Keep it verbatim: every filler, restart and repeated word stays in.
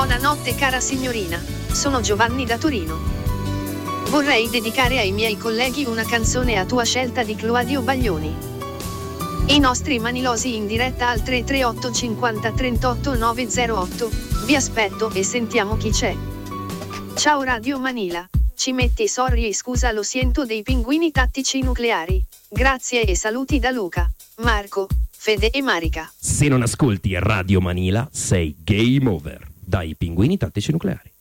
Buonanotte cara signorina, sono Giovanni da Torino. Vorrei dedicare ai miei colleghi una canzone a tua scelta di Claudio Baglioni. I nostri manilosi in diretta al tre tre otto cinquanta trentotto nove zero otto, vi aspetto e sentiamo chi c'è. Ciao Radio Manila, ci metti sorry e scusa lo siento dei pinguini tattici nucleari. Grazie e saluti da Luca, Marco, Fede e Marica. Se non ascolti Radio Manila sei game over. Dai pinguini tattici nucleari.